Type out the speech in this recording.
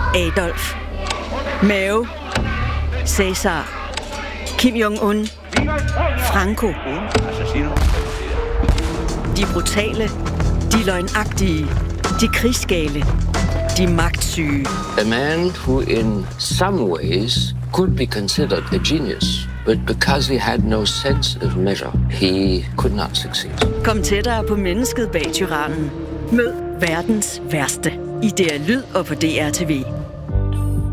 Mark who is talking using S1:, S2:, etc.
S1: Adolf, Mao, Cæsar, Kim Jong-un, Franco. De brutale, de løgnagtige, de krigsgale, de magtsyge.
S2: A man who in some ways could be considered a genius, but because he had no sense of measure, he could not succeed.
S1: Kom tættere på mennesket bag tyrannen. Mød verdens værste i DR Lyd og på DR TV.